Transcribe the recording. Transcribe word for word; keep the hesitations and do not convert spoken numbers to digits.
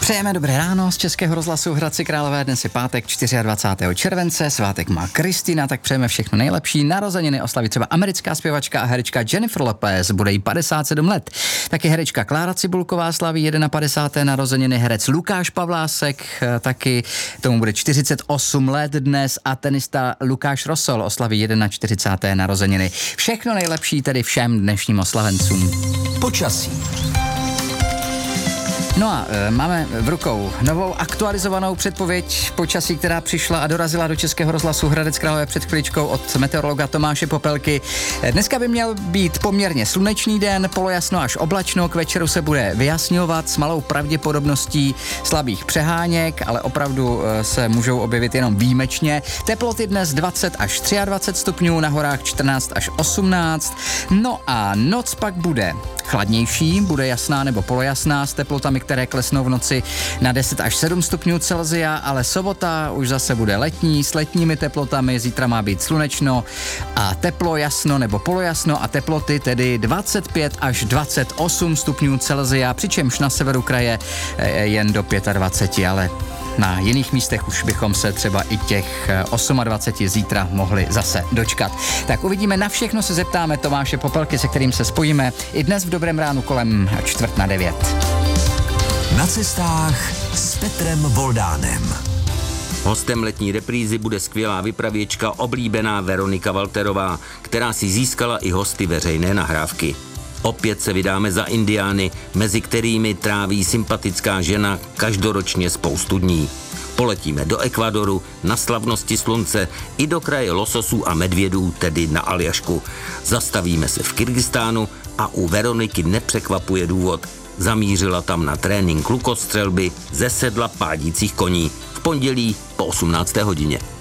Přejeme dobré ráno z Českého rozhlasu Hradci Králové. Dnes je pátek dvacátého čtvrtého července, svátek má Kristina, tak přejeme všechno nejlepší. Narozeniny oslaví třeba americká zpěvačka a herečka Jennifer Lopez, bude jí padesát sedm let. Taky herečka Klára Cibulková slaví padesátého první narozeniny, herec Lukáš Pavlásek taky, tomu bude čtyřicet osm let dnes a tenista Lukáš Rosol oslaví čtyřicátého prvního narozeniny. Všechno nejlepší tedy všem dnešním oslavencům. Počasí. No a e, máme v rukou novou aktualizovanou předpověď počasí, která přišla a dorazila do Českého rozhlasu Hradec Králové před chviličkou od meteorologa Tomáše Popelky. Dneska by měl být poměrně slunečný den, polojasno až oblačno, k večeru se bude vyjasňovat s malou pravděpodobností slabých přeháněk, ale opravdu e, se můžou objevit jenom výjimečně. Teploty dnes dvacet až dvacet tři stupňů, na horách čtrnáct až osmnáct. No a noc pak bude chladnější, bude jasná nebo polojasná s teplotami, které klesnou v noci na deset až sedm stupňů Celsia, ale sobota už zase bude letní s letními teplotami, zítra má být slunečno a teplo, jasno nebo polojasno a teploty tedy dvacet pět až dvacet osm stupňů Celsia, přičemž na severu kraje jen do dvacet pět, ale na jiných místech už bychom se třeba i těch dvacet osm zítra mohli zase dočkat. Tak uvidíme, na všechno se zeptáme Tomáše Popelky, se kterým se spojíme i dnes v dobrém ránu kolem čtvrt na devět. Na cestách s Petrem Voldánem. Hostem letní reprízy bude skvělá vypravěčka oblíbená Veronika Walterová, která si získala i hosty veřejné nahrávky. Opět se vydáme za Indiány, mezi kterými tráví sympatická žena každoročně spoustu dní. Poletíme do Ekvadoru, na slavnosti slunce i do kraje lososů a medvědů, tedy na Aljašku. Zastavíme se v Kyrgyzstánu a u Veroniky nepřekvapuje důvod. Zamířila tam na trénink lukostřelby ze sedla pádících koní v pondělí po osmnácté hodině.